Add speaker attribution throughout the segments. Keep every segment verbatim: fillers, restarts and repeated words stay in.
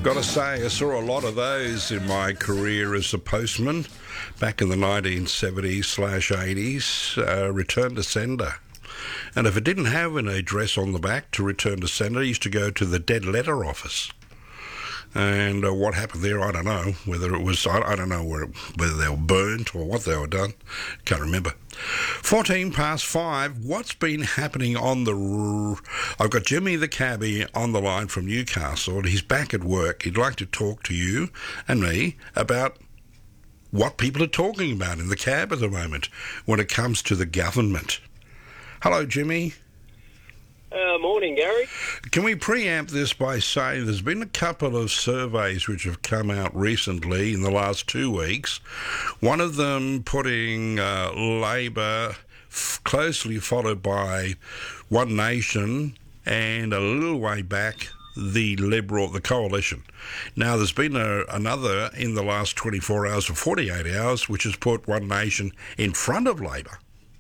Speaker 1: Got to say, I saw a lot of those in my career as a postman back in the nineteen seventies slash eighties. Uh, return to sender. And if it didn't have an address on the back to return to sender, I used to go to the dead letter office. And uh, what happened there, I don't know. Whether it was, I, I don't know where, whether they were burnt or what they were done. Can't remember. fourteen past five. What's been happening on the... R- I've got Jimmy the cabbie on the line from Newcastle, and he's back at work. He'd like to talk to you and me about what people are talking about in the cab at the moment when it comes to the government. Hello, Jimmy.
Speaker 2: Uh, morning, Gary.
Speaker 1: Can we preamp this by saying there's been a couple of surveys which have come out recently in the last two weeks. One of them putting uh, Labor f- closely followed by One Nation and a little way back the Liberal, the Coalition. Now, there's been a, another in the last twenty-four hours or forty-eight hours which has put One Nation in front of Labor.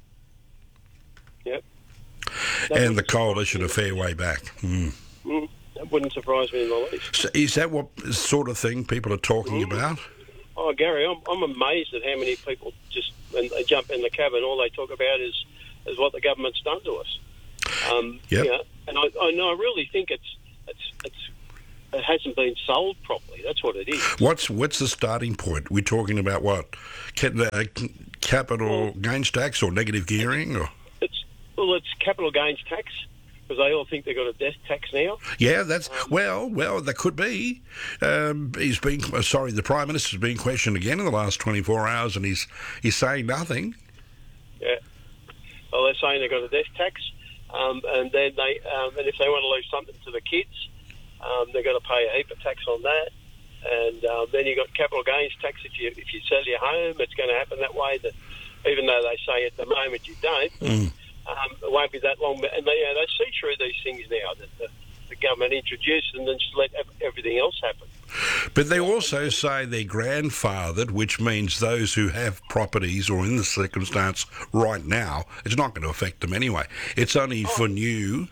Speaker 2: Yep.
Speaker 1: And the Coalition a fair way back. Mm.
Speaker 2: Mm, that wouldn't surprise me in the least.
Speaker 1: So is that what sort of thing people are talking mm. about?
Speaker 2: Oh, Gary, I'm, I'm amazed at how many people just, when they jump in the cab and all they talk about is, is what the government's done to us. Um,
Speaker 1: yep.
Speaker 2: You know, and I, I know, I really think it's, it's, it's, it hasn't been sold properly. That's what it is.
Speaker 1: What's what's the starting point? We're talking about what? Can, uh, capital well, gains tax or negative gearing? Or?
Speaker 2: It's Well, it's capital gains tax, because they all think they've got a death tax now.
Speaker 1: Yeah, that's... Um, well, well, that could be. Um, he's been... Uh, sorry, the Prime Minister's been questioned again in the last twenty-four hours, and he's he's saying nothing.
Speaker 2: Yeah. Well, they're saying they've got a death tax, um, and then they... Um, and if they want to leave something to the kids, um, they've got to pay a heap of tax on that. And um, then you've got capital gains tax. If you if you sell your home, it's going to happen that way, that even though they say at the moment you don't...
Speaker 1: Mm.
Speaker 2: Um, it won't be that long, and they, you know, they see through these things now that the, the government introduces and then just let everything else happen.
Speaker 1: But they also say they're grandfathered, which means those who have properties or in the circumstance right now, it's not going to affect them anyway. It's only oh. for new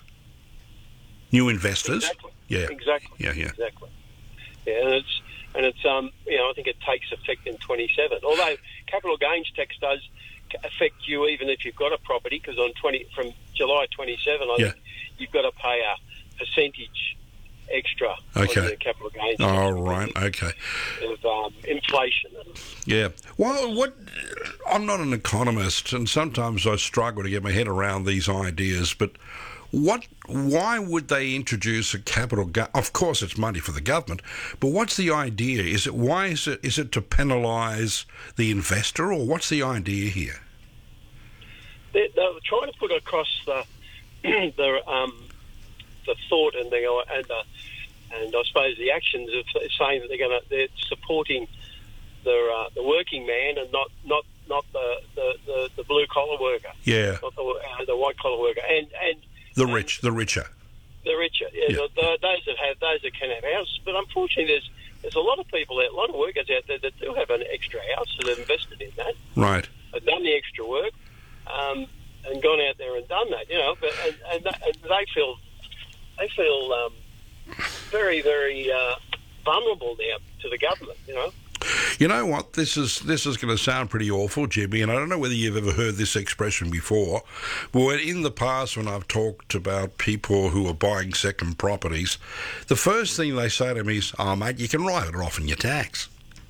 Speaker 1: new investors.
Speaker 2: Exactly.
Speaker 1: Yeah.
Speaker 2: Exactly.
Speaker 1: Yeah, yeah.
Speaker 2: Exactly. Yeah, and it's and it's um you know I think it takes effect in twenty-seven. Although capital gains tax does affect you even if you've got a property, because on twenty from July twenty-seven, I
Speaker 1: yeah.
Speaker 2: think you've got to pay a percentage extra
Speaker 1: okay.
Speaker 2: on the capital gains.
Speaker 1: Oh, right, okay.
Speaker 2: Of um, inflation.
Speaker 1: Yeah. Well, what I'm not an economist, and sometimes I struggle to get my head around these ideas, but what? Why would they introduce a capital gain? Of course, it's money for the government, but what's the idea? Is it why is it is it to penalise the investor, or what's the idea here?
Speaker 2: They're, they're trying to put across the the um, the thought and the and the, and I suppose the actions of saying that they're going to they're supporting the uh, the working man and not not not the the, the, the blue collar worker.
Speaker 1: Yeah.
Speaker 2: Not the, uh, the white collar worker and and.
Speaker 1: The rich, the richer.
Speaker 2: The richer, yeah. yeah. The, the, those that have, those that can have houses. But unfortunately, there's there's a lot of people, a lot of workers out there that do have an extra house that have invested in that.
Speaker 1: Right.
Speaker 2: Have done the extra work, um, and gone out there and done that. You know, but and, and, that, and they feel they feel um, very very uh, vulnerable now to the government. You know.
Speaker 1: You know what? This is this is going to sound pretty awful, Jimmy, and I don't know whether you've ever heard this expression before, but in the past when I've talked about people who are buying second properties, the first thing they say to me is, oh, mate, you can write it off in your tax.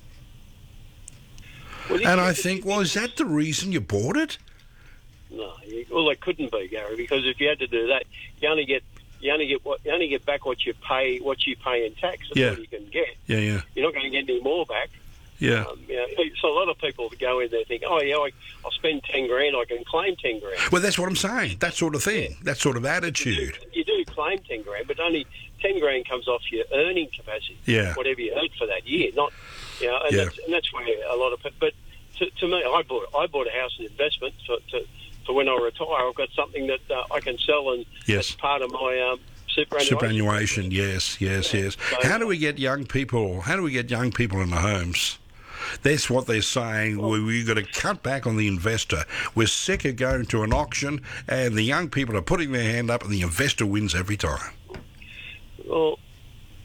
Speaker 1: Well, and I think, well, is that the reason you bought it?
Speaker 2: No, you, well, it couldn't be, Gary, because if you had to do that, you only get you only get what you only get back what you pay what you pay in tax. That's
Speaker 1: yeah.
Speaker 2: what you can get.
Speaker 1: Yeah, yeah.
Speaker 2: You're not going to get any more back.
Speaker 1: Yeah.
Speaker 2: Um, you know, so a lot of people go in there think, oh, yeah, I, I'll spend ten grand, I can claim ten grand.
Speaker 1: Well, that's what I'm saying. That sort of thing. Yeah. That sort of attitude.
Speaker 2: You do, you do claim ten grand, but only ten grand comes off your earning capacity.
Speaker 1: Yeah.
Speaker 2: Whatever you earned for that year. Not, you know, and,
Speaker 1: yeah.
Speaker 2: that's, and that's where a lot of people, but to, to me, I bought I bought a house in investment for, to, for when I retire. I've got something that uh, I can sell, and
Speaker 1: yes.
Speaker 2: that's part of my um, superannuation.
Speaker 1: Superannuation, yes, yes, yeah. yes. So, how do we get young people, how do we get young people in the homes? That's what they're saying. Well, we, we've got to cut back on the investor. We're sick of going to an auction and the young people are putting their hand up and the investor wins every time.
Speaker 2: Well,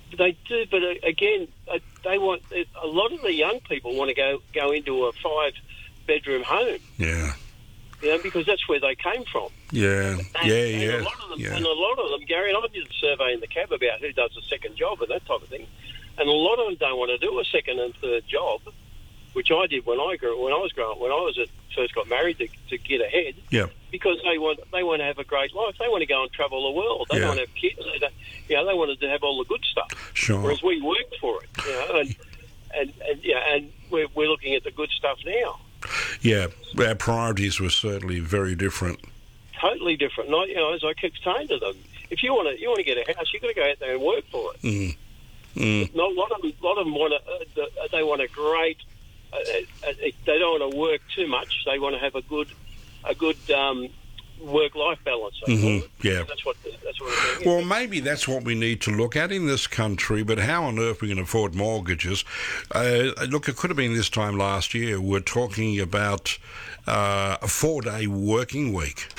Speaker 2: they do, but uh, again, uh, they want a lot of the young people want to go go into a five bedroom home.
Speaker 1: Yeah.
Speaker 2: You know, because that's where they came from.
Speaker 1: Yeah,
Speaker 2: and,
Speaker 1: yeah,
Speaker 2: and
Speaker 1: yeah.
Speaker 2: A lot of them,
Speaker 1: yeah.
Speaker 2: And a lot of them, Gary, and I did a survey in the cab about who does a second job and that type of thing, and a lot of them don't want to do a second and third job, which I did when I grew when I was growing when I was at, first got married to, to get ahead.
Speaker 1: Yeah.
Speaker 2: Because they want they want to have a great life. They want to go and travel the world. They
Speaker 1: Yeah.
Speaker 2: don't want to have kids. They don't, you know, they wanted to have all the good stuff.
Speaker 1: Sure.
Speaker 2: Whereas we worked for it. You know, and and, and yeah, and we're we're looking at the good stuff now.
Speaker 1: Yeah, our priorities were certainly very different.
Speaker 2: Totally different. And I, you know, as I keep saying to them, if you want to, you want to get a house, you've got to go out there and work for it.
Speaker 1: Mm. Mm.
Speaker 2: Not, a lot of them, a lot of them want a, uh, they want a great. Uh, uh, they don't want to work too much. They want to have a good, a good um, work-life balance.
Speaker 1: Mm-hmm. Yeah,
Speaker 2: that's what that's what. It's
Speaker 1: well, maybe that's what we need to look at in this country. But how on earth we can afford mortgages? Uh, look, it could have been this time last year. We're talking about uh, a four-day working week.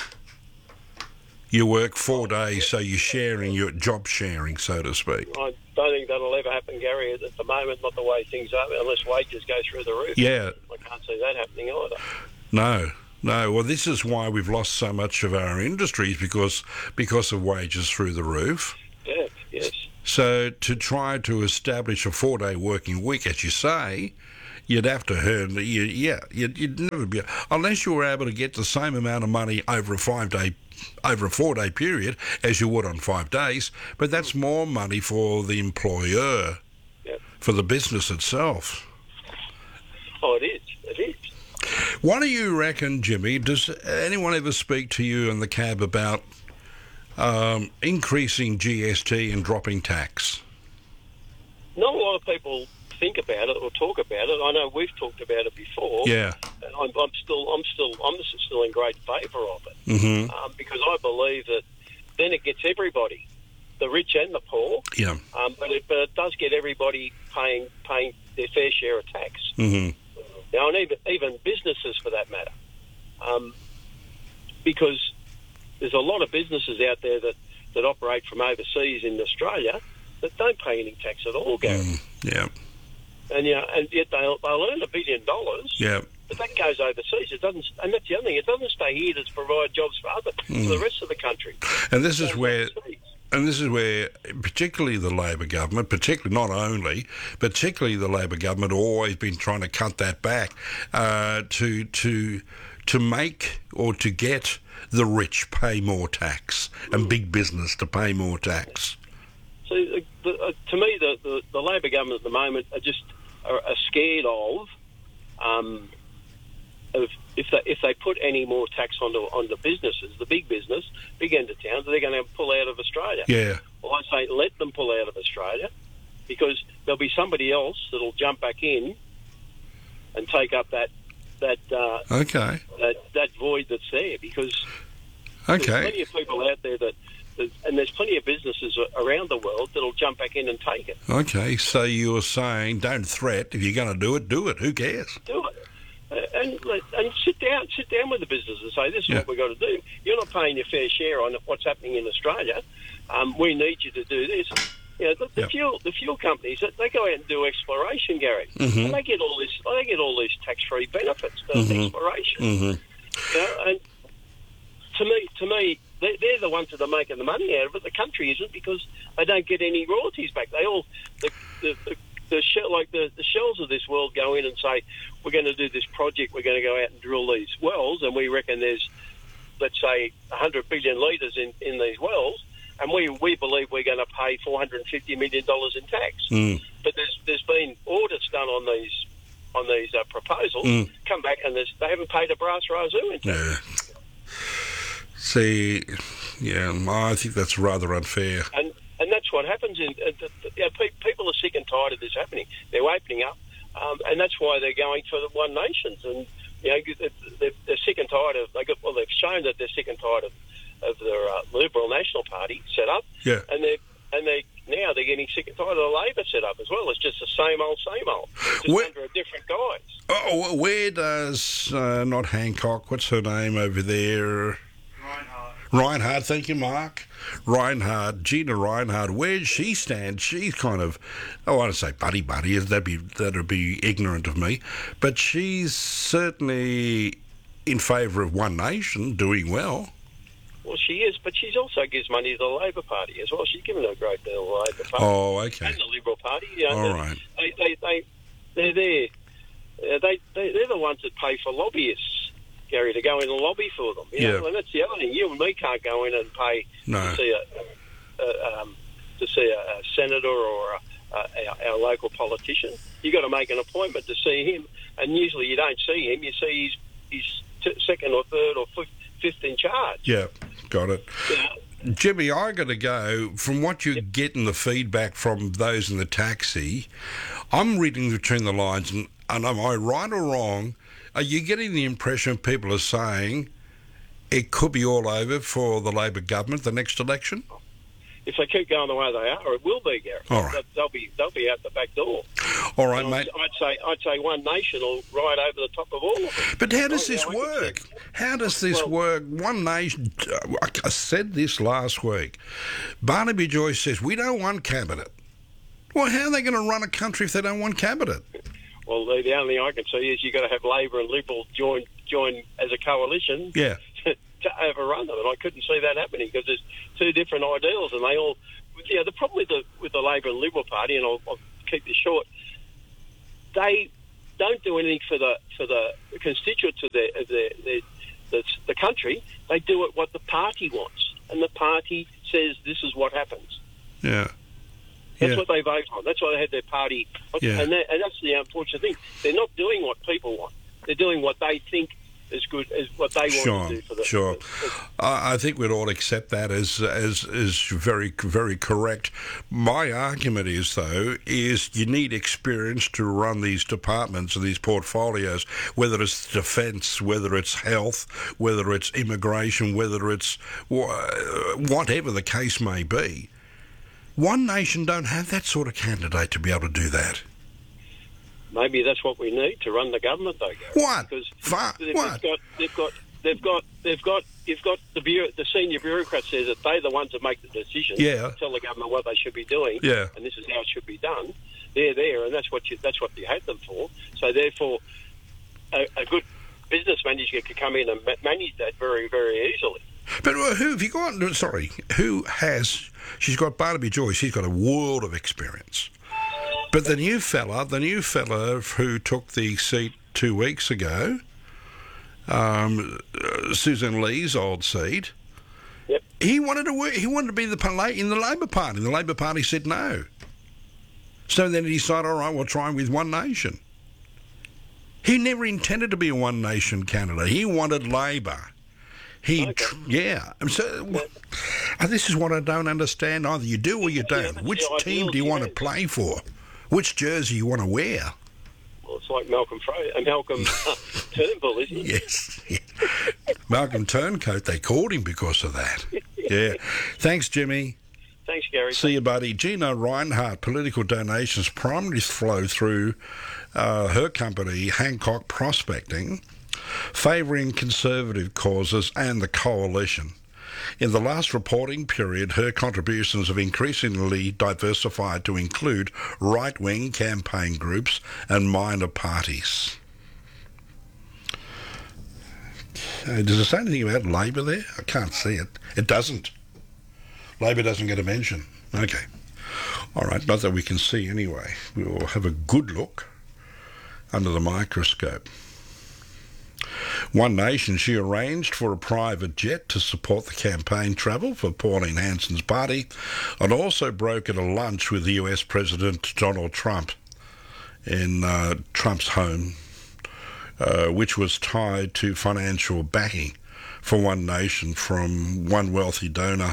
Speaker 1: You work four days, so you're sharing, your job sharing, so to speak.
Speaker 2: I don't think that'll ever happen, Gary. At the moment, not the way things are, unless wages go through the roof.
Speaker 1: Yeah.
Speaker 2: I can't see that happening either.
Speaker 1: No, no. Well, this is why we've lost so much of our industries, because because of wages through the roof.
Speaker 2: Yeah, yes.
Speaker 1: So to try to establish a four-day working week, as you say, you'd have to earn, you, yeah, you'd, you'd never be, unless you were able to get the same amount of money over a five-day over a four-day period as you would on five days, but that's more money for the employer,
Speaker 2: Yep.
Speaker 1: for the business itself.
Speaker 2: Oh, it is. It is.
Speaker 1: What do you reckon, Jimmy? Does anyone ever speak to you in the cab about um, increasing G S T and dropping tax?
Speaker 2: Not a lot of people think about it or talk about it. I know we've talked about it before.
Speaker 1: Yeah.
Speaker 2: And I'm, I'm still, I'm still, I'm still in great favour of it,
Speaker 1: Mm-hmm.
Speaker 2: um, because I believe that then it gets everybody, the rich and the poor.
Speaker 1: Yeah.
Speaker 2: Um, but it, but it does get everybody paying paying their fair share of tax.
Speaker 1: Mm-hmm.
Speaker 2: Now, and even even businesses for that matter, um, because there's a lot of businesses out there that, that operate from overseas in Australia that don't pay any tax at all, Gary.
Speaker 1: Mm, yeah.
Speaker 2: And you know, and yet they'll they'll earn a billion dollars.
Speaker 1: Yeah.
Speaker 2: But that goes overseas. It doesn't, and that's the other thing. It doesn't stay here to provide jobs for other
Speaker 1: Mm.
Speaker 2: for the rest of the country.
Speaker 1: And this is
Speaker 2: Goes
Speaker 1: where.
Speaker 2: overseas.
Speaker 1: And this is where, particularly the Labor government, particularly not only, particularly the Labor government, have always been trying to cut that back uh, to to to make or to get the rich pay more tax and big business to pay more tax.
Speaker 2: So, the, the, uh, to me, the, the, the Labor government at the moment are just are, are scared of, um, of if they if they put any more tax onto onto businesses, the big business, big end of towns, they're going to pull out of Australia.
Speaker 1: Yeah.
Speaker 2: Well, I say let them pull out of Australia, because there'll be somebody else that'll jump back in and take up that that uh,
Speaker 1: Okay.
Speaker 2: that, that void that's there, because there's
Speaker 1: Okay.
Speaker 2: plenty of people out there that, that, and there's plenty of businesses a- around the world that'll jump back in and take it.
Speaker 1: Okay. So you're saying don't threat. If you're going to do it, do it. Who cares?
Speaker 2: Do it. Uh, and let- and sit down, sit down with the business and say, this is
Speaker 1: Yeah.
Speaker 2: what we've got to do. You're not paying your fair share on what's happening in Australia. Um, we need you to do this. You know, the, the
Speaker 1: Yep.
Speaker 2: fuel, the fuel companies, they go out and do exploration, Gary,
Speaker 1: Mhm.
Speaker 2: and they get all this, they get all these tax-free benefits for
Speaker 1: Mhm.
Speaker 2: exploration.
Speaker 1: Mm-hmm.
Speaker 2: You know, and to me, to me, they, they're the ones that are making the money out of it. The country isn't, because they don't get any royalties back. They all, the, the, the, the shell, like the, the shells of this world go in and say, we're going to do this project, we're going to go out and drill these wells, and we reckon there's, let's say, one hundred billion litres in, in these wells, and we, we believe we're going to pay four hundred fifty million dollars in tax.
Speaker 1: Mm.
Speaker 2: But there's there's been audits done on these on these uh, proposals,
Speaker 1: Mm.
Speaker 2: come back and there's, they haven't paid a brass razoo in tax.
Speaker 1: Yeah. See, yeah, I think that's rather unfair.
Speaker 2: And and that's what happens. In uh, the, the, you know, pe- people are sick and tired of this happening. They're opening up, um, and that's why they're going for the One Nations. And you know, they're, they're sick and tired of. They got, well, they've shown that they're sick and tired of of their uh, Liberal National Party set up.
Speaker 1: Yeah.
Speaker 2: And they and they now they're getting sick and tired of the Labor set up as well. It's just the same old, same old, just
Speaker 1: Where-
Speaker 2: under a different guise.
Speaker 1: Oh, where does uh, not Hancock? What's her name over there?
Speaker 3: Reinhardt.
Speaker 1: Reinhardt, thank you, Mark. Reinhardt, Gina Reinhardt, where she stands, she's kind of, I want to say buddy buddy, that'd be, that'd be ignorant of me, but she's certainly in favour of One Nation doing well.
Speaker 2: Well, she is, but she also gives money to the Labor Party as well. She's given a great deal to the Labor Party.
Speaker 1: Oh, okay.
Speaker 2: And the Liberal Party. You know,
Speaker 1: All
Speaker 2: they,
Speaker 1: right.
Speaker 2: They, they, they, they're there. Uh, they, they, they're the ones that pay for lobbyists, Gary, to go in and lobby for them. You
Speaker 1: Yeah.
Speaker 2: know? And that's the other thing. You and me can't go in and pay
Speaker 1: No.
Speaker 2: to see a, a, um, to see a, a senator or a, a, our, our local politician. You've got to make an appointment to see him, and usually you don't see him. You see he's, he's t- second or third or fifth, fifth in charge.
Speaker 1: Yeah, got it.
Speaker 2: Yeah.
Speaker 1: Jimmy, I got to go. From what you're getting the feedback from those in the taxi, I'm reading between the lines, and, and am I right or wrong? Are you getting the impression people are saying it could be all over for the Labor government the next election?
Speaker 2: If they keep going the way they are, it will be, Gary.
Speaker 1: All right.
Speaker 2: They'll be they'll be out the back door.
Speaker 1: All right,
Speaker 2: And
Speaker 1: mate.
Speaker 2: I'd, I'd say I'd say One Nation will ride over the top of all of them.
Speaker 1: But how does
Speaker 2: Oh,
Speaker 1: this
Speaker 2: yeah, I can
Speaker 1: work?
Speaker 2: see.
Speaker 1: How does this
Speaker 2: Well-
Speaker 1: work? One Nation, I said this last week. Barnaby Joyce says, we don't want cabinet. Well, how are they going to run a country if they don't want cabinet?
Speaker 2: Well, the, the only thing I can see is you've got to have Labor and Liberal join join as a coalition
Speaker 1: Yeah.
Speaker 2: to, to overrun them, and I couldn't see that happening because there's two different ideals, and they all. Yeah, the problem with the with the Labor and Liberal Party, and I'll, I'll keep this short, they don't do anything for the for the constituents of their of their, their the, the country. They do it what the party wants, and the party says this is what happens.
Speaker 1: Yeah.
Speaker 2: That's
Speaker 1: Yeah.
Speaker 2: what they vote on. That's why they had their party.
Speaker 1: Yeah.
Speaker 2: And, that, and that's the unfortunate thing. They're not doing what people want. They're doing what they think is good, as what they want
Speaker 1: Sure,
Speaker 2: to do for the.
Speaker 1: sure.
Speaker 2: for the-
Speaker 1: I I think we'd all accept that as as as very very correct. My argument is though is you need experience to run these departments and these portfolios, whether it's defence, whether it's health, whether it's immigration, whether it's wha- whatever the case may be. One Nation don't have that sort of candidate to be able to do that.
Speaker 2: Maybe that's what we need to run the government, though, Gary.
Speaker 1: What?
Speaker 2: Because
Speaker 1: Fa-
Speaker 2: they've,
Speaker 1: what?
Speaker 2: got, they've got, they've got, they've got, you've got the bureau, the senior bureaucrats says that they're the ones that make the decision.
Speaker 1: Yeah.
Speaker 2: Tell the government what they should be doing.
Speaker 1: Yeah.
Speaker 2: And this is how it should be done. They're there, and that's what you, that's what you had them for. So therefore, a, a good business manager could come in and ma- manage that very, very easily.
Speaker 1: But uh, who have you got? no, Sorry, who has? She's got Barnaby Joyce. She's got a world of experience. But the new fella, the new fella who took the seat two weeks ago, um, uh, Susan Lee's old seat.
Speaker 2: Yep.
Speaker 1: He wanted to work. He wanted to be the pala- in the Labor Party. The Labor Party said no. So then he decided, all right, we'll try with One Nation. He never intended to be a One Nation candidate. He wanted Labor. He,
Speaker 2: Okay.
Speaker 1: tr- yeah. And so, well, uh, this is what I don't understand. Either you do or you don't.
Speaker 2: Yeah,
Speaker 1: Which
Speaker 2: yeah,
Speaker 1: team do you
Speaker 2: ideally,
Speaker 1: want to
Speaker 2: yes.
Speaker 1: play for? Which jersey you want to wear?
Speaker 2: Well, it's like Malcolm Fraser, uh, Malcolm uh, Turnbull, isn't it?
Speaker 1: Yes. Malcolm Turncoat, they called him because of that. Yeah. Thanks, Jimmy.
Speaker 2: Thanks, Gary.
Speaker 1: See you, buddy. Gina Reinhardt, political donations primarily flow through uh, her company, Hancock Prospecting, favouring conservative causes and the coalition. In the last reporting period, her contributions have increasingly diversified to include right-wing campaign groups and minor parties. Uh, does it say anything about Labor there? I can't see it. It doesn't. Labor doesn't get a mention. Okay. All right, not that we can see anyway. We will have a good look under the microscope. One Nation, she arranged for a private jet to support the campaign travel for Pauline Hanson's party and also brokered a lunch with the U S President Donald Trump in uh, Trump's home, uh, which was tied to financial backing for One Nation from one wealthy donor.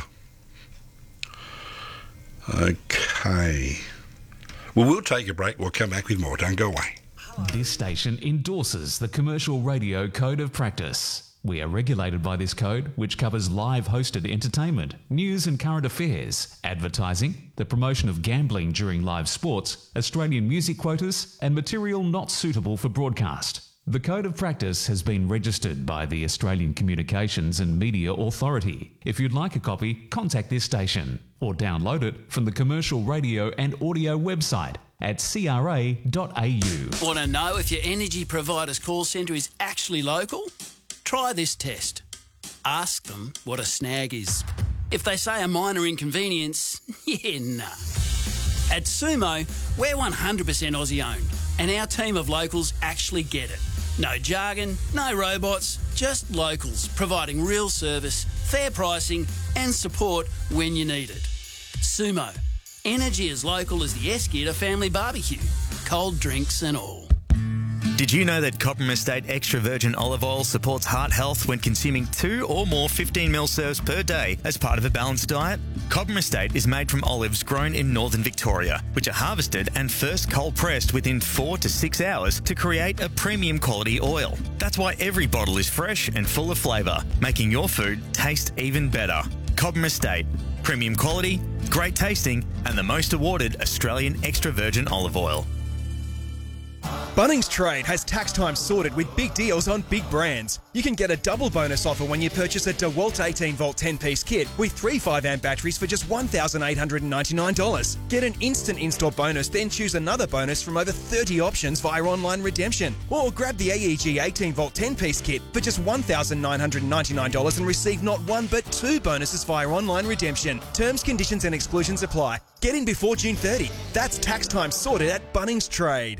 Speaker 1: Okay. Well, we'll take a break. We'll come back with more. Don't go away.
Speaker 3: This station endorses the Commercial Radio Code of Practice. We are regulated by this code, which covers live hosted entertainment, news and current affairs, advertising, the promotion of gambling during live sports, Australian music quotas, and material not suitable for broadcast. The Code of Practice has been registered by the Australian Communications and Media Authority. If you'd like a copy, contact this station or download it from the Commercial Radio and Audio website at c r a dot a u.
Speaker 4: Want to know if your energy provider's call centre is actually local? Try this test. Ask them what a snag is. If they say a minor inconvenience, yeah, nah. At Sumo, we're one hundred percent Aussie owned, and our team of locals actually get it. No jargon, no robots, just locals providing real service, fair pricing and support when you need it. Sumo, energy as local as the Esketer family barbecue, cold drinks and all.
Speaker 5: Did you know that Cobram Estate Extra Virgin Olive Oil supports heart health when consuming two or more fifteen mil serves per day as part of a balanced diet? Cobram Estate is made from olives grown in northern Victoria, which are harvested and first cold pressed within four to six hours to create a premium quality oil. That's why every bottle is fresh and full of flavour, making your food taste even better. Cobram Estate, premium quality, great tasting, and the most awarded Australian extra virgin olive oil.
Speaker 6: Bunnings Trade has tax time sorted with big deals on big brands. You can get a double bonus offer when you purchase a DeWalt eighteen volt ten piece kit with three five amp batteries for just one thousand eight hundred ninety-nine dollars. Get an instant install bonus, then choose another bonus from over thirty options via online redemption. Or grab the A E G eighteen volt ten piece kit for just one thousand nine hundred ninety-nine dollars and receive not one but two bonuses via online redemption. Terms, conditions and exclusions apply. Get in before June thirtieth. That's tax time sorted at Bunnings Trade.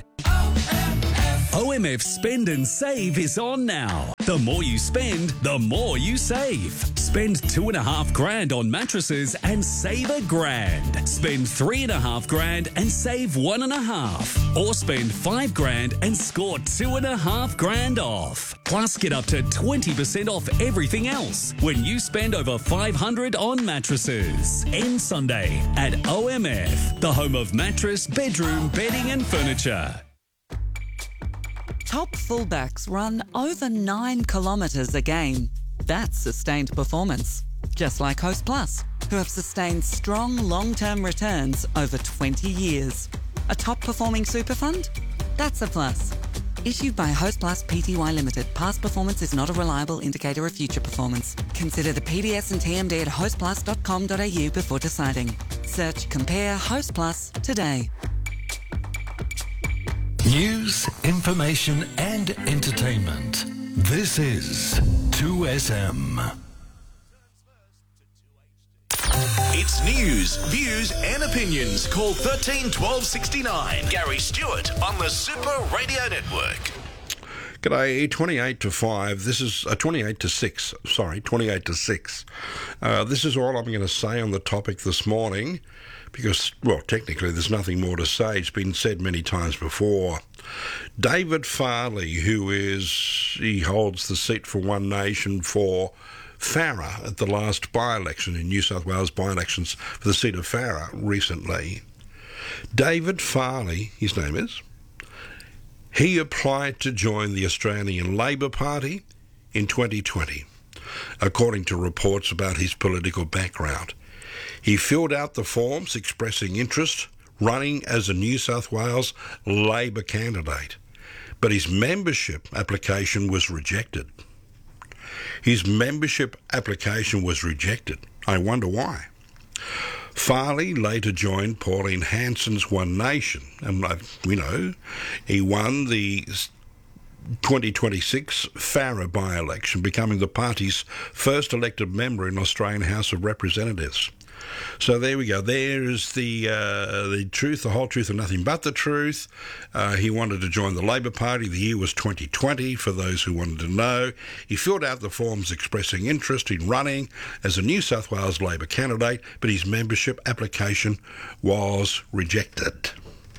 Speaker 7: O M F Spend and Save is on now. The more you spend, the more you save. Spend two and a half grand on mattresses and save a grand. Spend three and a half grand and save one and a half. Or spend five grand and score two and a half grand off. Plus get up to twenty percent off everything else when you spend over five hundred on mattresses. End Sunday at O M F, the home of mattress, bedroom, bedding and furniture.
Speaker 8: Top fullbacks run over nine kilometres a game. That's sustained performance. Just like Host Plus, who have sustained strong long-term returns over twenty years. A top-performing super fund? That's a plus. Issued by Host Plus Pty Limited. Past performance is not a reliable indicator of future performance. Consider the P D S and T M D at host plus dot com dot a u before deciding. Search Compare Host Plus today.
Speaker 9: News, information and entertainment. This is two S M.
Speaker 10: It's news, views and opinions. Call thirteen twelve sixty-nine. Gary Stewart on the Super Radio Network.
Speaker 1: G'day, twenty-eight to five. This is uh, twenty-eight to six. Sorry, twenty-eight to six. Uh, this is all I'm going to say on the topic this morning because, well, technically there's nothing more to say. It's been said many times before. David Farley, who is, he holds the seat for One Nation for Farrer at the last by-election in New South Wales by-elections for the seat of Farrer recently. David Farley, his name is, he applied to join the Australian Labor Party in twenty twenty, according to reports about his political background. He filled out the forms expressing interest running as a New South Wales Labor candidate, but his membership application was rejected. His membership application was rejected. I wonder why. Farley later joined Pauline Hanson's One Nation, and we know he won the twenty twenty-six Farrer by-election, becoming the party's first elected member in Australian House of Representatives. So there we go. There is the uh, the truth, the whole truth and nothing but the truth. Uh, he wanted to join the Labor Party. The year was twenty twenty, for those who wanted to know. He filled out the forms expressing interest in running as a New South Wales Labor candidate, but his membership application was rejected.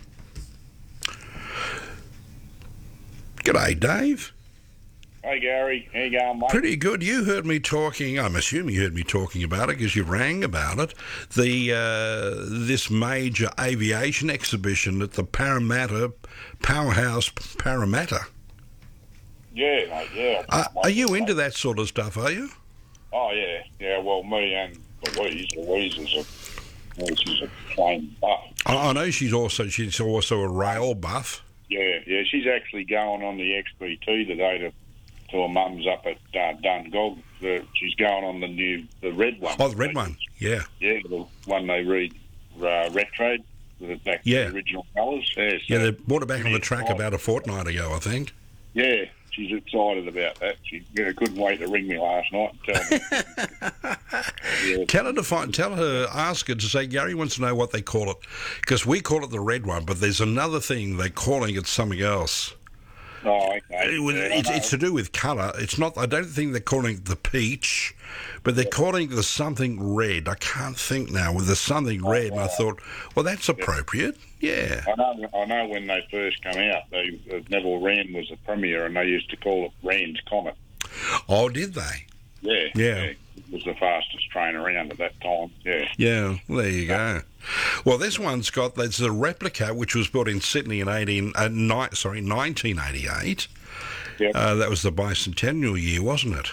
Speaker 1: G'day, Dave.
Speaker 11: Hey, Gary. How you going, mate?
Speaker 1: Pretty good. You heard me talking, I'm assuming you heard me talking about it because you rang about it, the uh, this major aviation exhibition at the Parramatta, Powerhouse Parramatta.
Speaker 11: Yeah, mate, yeah.
Speaker 1: Uh, are you into that sort of stuff, are you?
Speaker 11: Oh, yeah. Yeah, well, me and Louise, Louise is a, well, she's a trained buff.
Speaker 1: I, I know she's also she's also a rail buff.
Speaker 11: Yeah, yeah, she's actually going on the X B T today to to her mum's up at uh, Dungog. The, she's going on the new, the red one.
Speaker 1: Oh, the red one, yeah.
Speaker 11: Yeah, the one they read uh, retro, with back
Speaker 1: Yeah.
Speaker 11: to the original colours. Yeah, so
Speaker 1: Yeah, they brought it back on the track
Speaker 11: excited.
Speaker 1: about a fortnight ago, I think.
Speaker 11: Yeah, she's excited about that. She yeah, couldn't wait to ring me last night and tell me. Yeah.
Speaker 1: Tell her to find, tell her, ask her to say, Gary wants to know what they call it. Because we call it the red one, but there's another thing, they're calling it something else.
Speaker 11: Oh, okay.
Speaker 1: It was-
Speaker 11: Yeah, I
Speaker 1: it's,
Speaker 11: know.
Speaker 1: it's to do with colour. It's not. I don't think they're calling it the peach, but they're calling it the something red. I can't think now. With the something red, and I thought, well, that's appropriate. Yeah.
Speaker 11: I know. I know when they first come out, they, uh, Neville Wran was the premier, and they used to call it Rand's Comet.
Speaker 1: Oh, did they?
Speaker 11: Yeah,
Speaker 1: Yeah.
Speaker 11: It was the fastest train around at that time. Yeah.
Speaker 1: Yeah. Well, there you go. Well, this one's got. There's a replica which was built in Sydney in eighteen. Uh, ni- sorry, nineteen eighty-eight.
Speaker 11: Yep.
Speaker 1: Uh, that was the bicentennial year, wasn't it?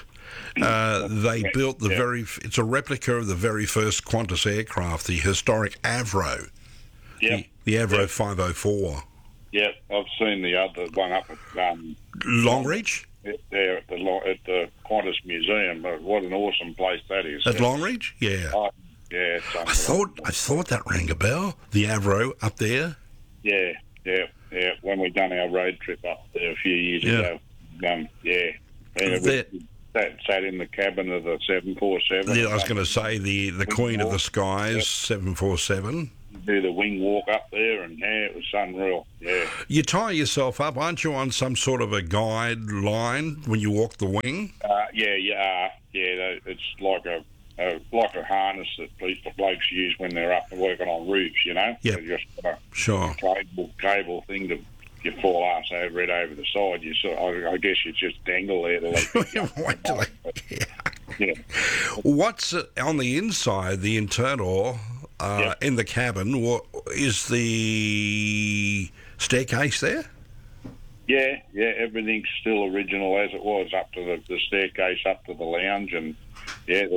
Speaker 1: Uh, they built the
Speaker 11: Yeah.
Speaker 1: very. It's a replica of the very first Qantas aircraft, the historic Avro,
Speaker 11: Yep.
Speaker 1: the Avro five oh four.
Speaker 11: Yep. I've seen the other one up at um,
Speaker 1: Longreach?
Speaker 11: there at the Lo- at the Qantas Museum. Uh, What an awesome place that is.
Speaker 1: At Longreach? Yeah.
Speaker 11: Oh, yeah. It's
Speaker 1: I thought I thought that rang a bell. The Avro up there.
Speaker 11: Yeah, yeah, yeah. When we done our road trip up there a few years
Speaker 1: Yeah.
Speaker 11: ago, um, yeah, and it
Speaker 1: There-
Speaker 11: was, sat, sat in the cabin of the seven forty-seven.
Speaker 1: Yeah, I was going to say the, the Queen of the Skies, seven forty-seven.
Speaker 11: Do the wing walk up there, and yeah, it was unreal. Yeah,
Speaker 1: You tie yourself up, aren't you, on some sort of a guide line when you walk the wing?
Speaker 11: uh, yeah, yeah, yeah. tha- It's like a, a like a harness that people blokes use when they're up and working on roofs. You know,
Speaker 1: Yep.
Speaker 11: They just got a
Speaker 1: Sure.
Speaker 11: cable cable thing to. You fall ass over it over the side. You sort, I, I guess you just dangle there to let
Speaker 1: Wait till I-
Speaker 11: yeah.
Speaker 1: What's uh, on the inside, the internal, uh,
Speaker 11: Yep.
Speaker 1: in the cabin? What is the staircase there?
Speaker 11: Yeah, yeah, everything's still original as it was, up to the, the staircase, up to the lounge, and yeah, the